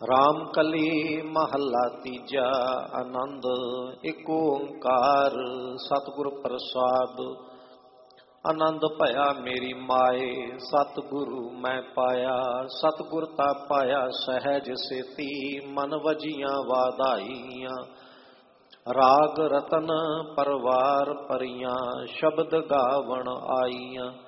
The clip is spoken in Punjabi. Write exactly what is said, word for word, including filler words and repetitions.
ਰਾਮ ਕਲੀ ਮਹੱਲਾ ਤੀਜਾ। ਆਨੰਦ ਇੱਕ ਓੰਕਾਰ ਸਤਿਗੁਰ ਪ੍ਰਸਾਦ। ਆਨੰਦ ਭਇਆ ਮੇਰੀ ਮਾਏ, ਸਤਿਗੁਰੂ ਮੈਂ ਪਾਇਆ। ਸਤਿਗੁਰ ਤਾ ਪਾਇਆ ਸਹਿਜ ਸੇਤੀ, ਮਨ ਵਜੀਆਂ ਵਾਧਾਈਆਂ। ਰਾਗ ਰਤਨ ਪਰਵਾਰ ਪਰੀਆਂ, ਸ਼ਬਦ ਗਾਵਣ ਆਈਆਂ।